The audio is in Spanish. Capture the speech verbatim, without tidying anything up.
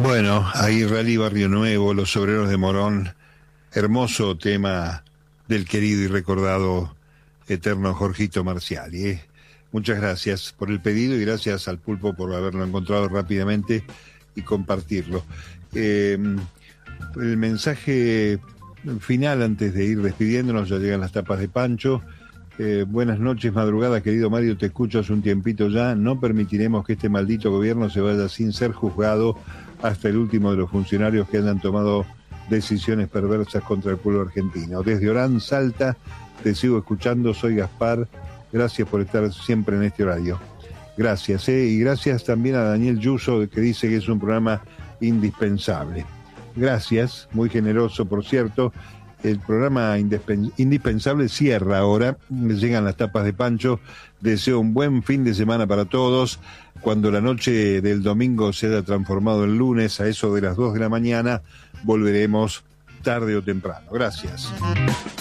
Bueno, ahí Rally Barrio Nuevo, Los Obreros de Morón, hermoso tema del querido y recordado eterno Jorgito Marciali. ¿eh? Muchas gracias por el pedido y gracias al Pulpo por haberlo encontrado rápidamente y compartirlo. Eh, el mensaje final antes de ir despidiéndonos, ya llegan las tapas de Pancho. Eh, buenas noches, madrugada, querido Mario, te escucho hace un tiempito ya. No permitiremos que este maldito gobierno se vaya sin ser juzgado hasta el último de los funcionarios que hayan tomado decisiones perversas contra el pueblo argentino. Desde Orán, Salta, te sigo escuchando, soy Gaspar, gracias por estar siempre en este horario. Gracias, ¿eh? Y gracias también a Daniel Yuso, que dice que es un programa indispensable. Gracias, muy generoso, por cierto. El programa indispensable cierra ahora, llegan las tapas de Pancho. Deseo un buen fin de semana para todos. Cuando la noche del domingo se haya transformado en lunes, a eso de las dos de la mañana, volveremos tarde o temprano. Gracias.